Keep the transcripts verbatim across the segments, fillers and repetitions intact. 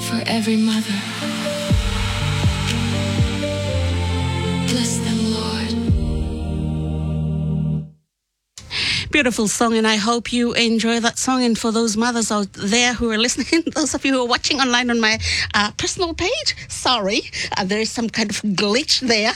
for every mother. Bless them, Lord. Beautiful song, and I hope you enjoy that song. And for those mothers out there who are listening, those of you who are watching online on my uh, personal page, sorry, uh, there is some kind of glitch there.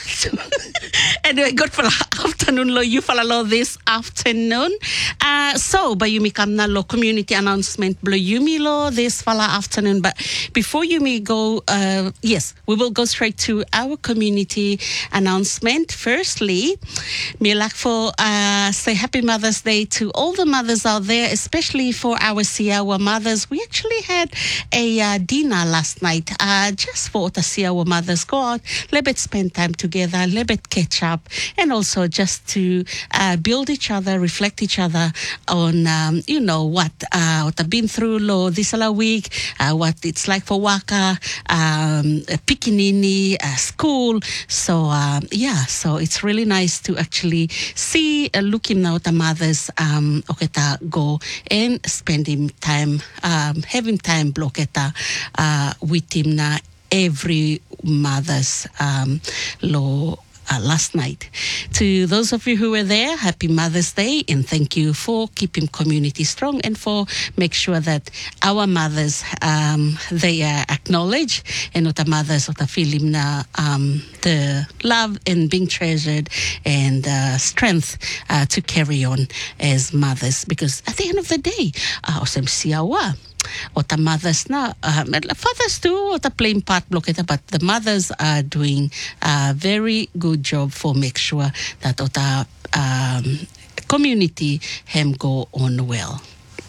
Anyway, good for afternoon, lo you follow this afternoon. Uh, so, Bayumi kamna lo community announcement blo yumi lo this fala afternoon. But before you may go, uh, yes, we will go straight to our community announcement. Firstly, me like for uh, say Happy Mother's Day to all the mothers out there, especially for our Siawa mothers. We actually had a uh, dinner last night, uh, just for the Siawa mothers. Go out, let it spend time together, let it catch up, and also just to uh, build each other, reflect each other on, um, you know, what uh, what I've been through lo this week, uh, what it's like for Waka, um, Pikinini, uh, school. So uh, yeah, so it's really nice to actually see, uh, looking now at the mothers. Um, oketa go and spending time, um, having time bloketa uh, with him na every mother's um, lo. Uh, last night. To those of you who were there, happy Mother's Day, and thank you for keeping community strong and for make sure that our mothers, um, they are acknowledged, and not the mothers of the film na um, the love and being treasured and uh, strength uh, to carry on as mothers, because at the end of the day, uh, osem siawa. Or the mothers na, um, fathers too, or the playing part blocketa, but the mothers are doing a very good job for make sure that the um, community hem go on well.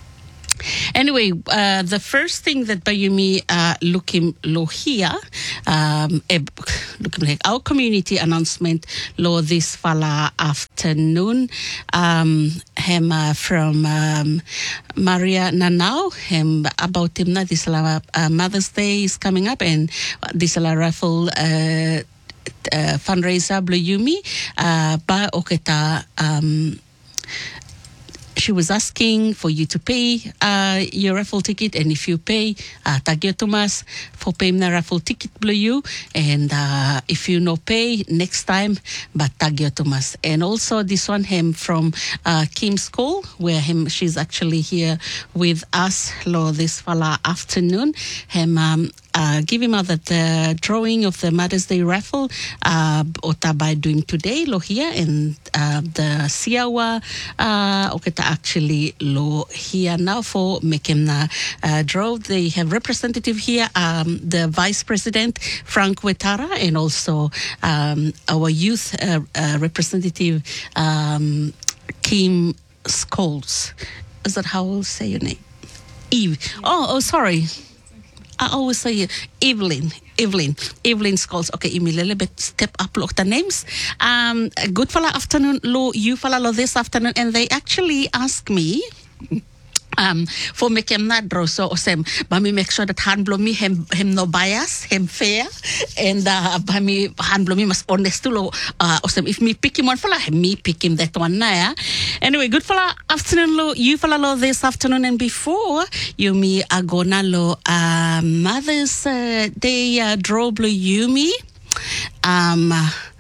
Anyway, uh, the first thing that Bayumi uh, looking lo here, um, looking like our community announcement lo this fala afternoon, um, him uh, from um, Maria Nanau, him about him na this uh, Mother's Day is coming up, and this raffle uh, uh, fundraiser blo Yumi uh, ba oketa um. She was asking for you to pay uh, your raffle ticket, and if you pay, uh, tagyo Tomas for paying the raffle ticket blue you, and uh, if you no pay next time, but tagyo Tomas. And also this one him from uh, Kim's School, where him she's actually here with us lo this fala afternoon. Him um, Uh, give him out that the drawing of the Mother's Day raffle uh, ota by doing today lo here, and uh, the Siawa uh, oketa actually lo here now for making the uh, draw. They have representative here, um, the Vice President Frank Wetara, and also um, our youth uh, uh, representative um, Kim Scholes. Is that how I'll say your name? Eve. Oh, oh, sorry. I always say Evelyn, Evelyn, Evelyn Scholes. Okay, you a little bit step up look the names. Um, good fella afternoon, lo you fella lo this afternoon, and they actually ask me. Um, for making that draw, so osem, but me make sure that hand blow me him him no bias, him fair, and uh, by me hand blow me must honest to lo. Uh, osem, if me pick him one fella, me pick him that one na. Yeah? Anyway, good fella afternoon lo, you fella lo this afternoon, and before you me agona lo uh, Mother's uh, Day uh, draw blow you me. Um,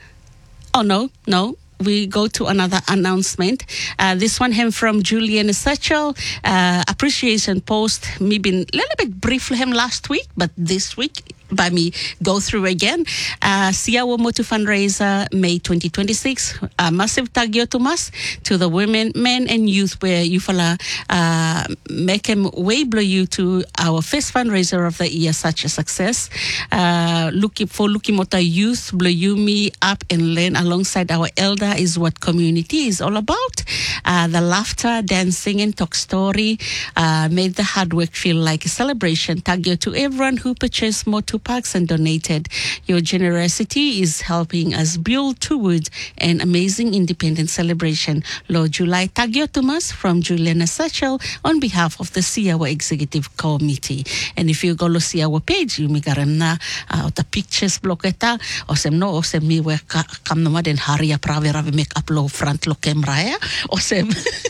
oh no, no. We go to another announcement. Uh, this one him from Julian Satchel. Uh, appreciation post. Me been a little bit brief for him last week, but this week by me go through again. Uh, Siawa Motu fundraiser May twenty twenty-six. A massive tagyo Tomas to the women, men, and youth where you fella uh, make him way blow you to our first fundraiser of the year, such a success. Uh, looking for looking at the youth blow you me up and learn alongside our elder is what community is all about. Uh, the laughter, dancing, and talk story uh, made the hard work feel like a celebration. Tagyo to everyone who purchased Motu packs and donated. Your generosity is helping us build towards an amazing independence celebration. Lord July Tagyo Tomas from Juliana Satchel on behalf of the Siawa Executive Committee. And if you go to Siawa page, you may get uh, the pictures blocketa, or some no, or some me where come no more than Haria Pravera make up low front lo camera, or some.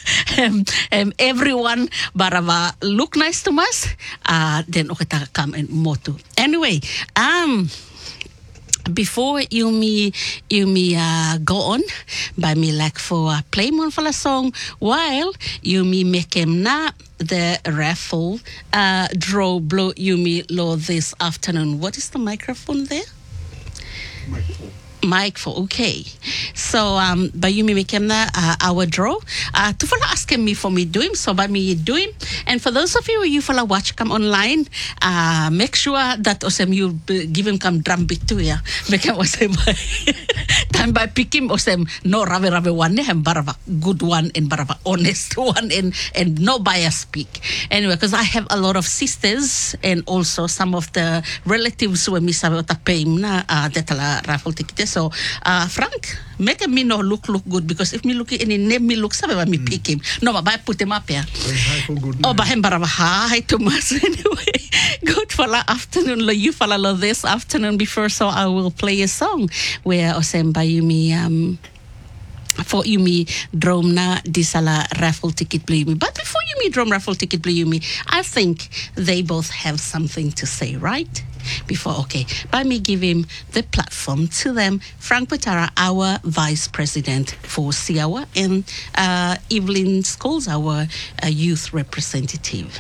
um, um, everyone barava look nice to us. Uh, then okay, ta come and motu. Anyway, um. Before you me you me uh, go on, by me like for uh, play one for a song while you me make him na the raffle uh, draw blow you me low this afternoon. What is the microphone there? Microphone. Microphone, okay. So um by you me make him na uh, our draw. Uh to follow asking me for me doing so by me doing. And for those of you who you follow watch come online, uh make sure that osem you b- give him come drum beat too, yeah. Make him osem time by pick him osem no rave rave one him barava good one and barava honest one and and no bias speak. Anyway, because I have a lot of sisters and also some of the relatives who me sabe ota pay na uh detala raffle ticket. So uh Frank, make me no look look good because if me look any name me look sabe me pick him. No, but I put him up here. Oh, but him barava hi Thomas. Anyway, good for la afternoon. Lo you follow lo this afternoon before, so I will play a song where osem by you me um for you me drum na disala raffle ticket play me. But before you me drum raffle ticket play you me, I think they both have something to say, right? Before, okay, by me give him the platform to them. Frank Patara, our Vice President for Siawa, and uh, Evelyn Scholes, our uh, Youth Representative.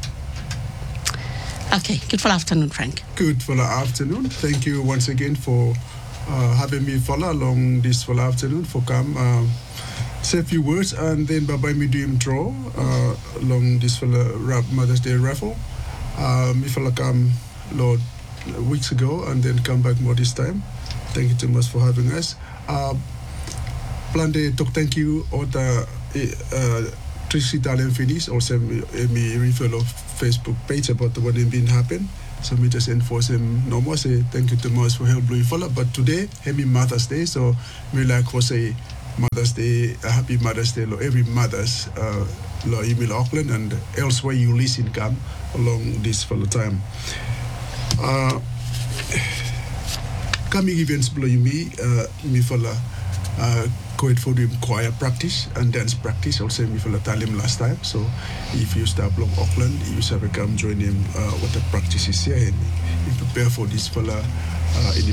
Okay, good for afternoon, Frank. Good for the afternoon. Thank you once again for uh, having me follow along this for the afternoon for come uh, say a few words and then by me do him draw uh, along this for the Mother's Day raffle. Uh, me follow come Lord weeks ago and then come back more this time. Thank you so much for having us. Uh, plan to talk thank you or the uh, Tracy Italian finish also me, me refer of Facebook page about what has been happen. So me just enforce him no more say thank you so much for help blue follow. But today happy Mother's Day, so me like for say Mother's Day, a happy Mother's Day, lo every mother's uh lo email Auckland and elsewhere you listen come along this for the time. Uh, coming events below me, uh, me for the uh, Coed Podium choir practice and dance practice. Also, me for the talim last time. So, if you start along Auckland, you should come join him. Uh, what the practice is here, and you prepare for this for the uh, in the